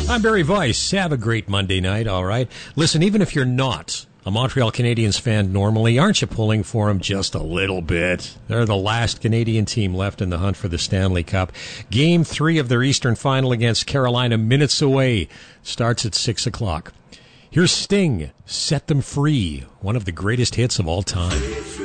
I'm Barry Weiss. Have a great Monday night, all right? Listen, even if you're not a Montreal Canadiens fan normally, aren't you pulling for them just a little bit? They're the last Canadian team left in the hunt for the Stanley Cup. Game 3 of their Eastern Final against Carolina, minutes away, starts at 6 o'clock. Here's Sting, Set Them Free, one of the greatest hits of all time.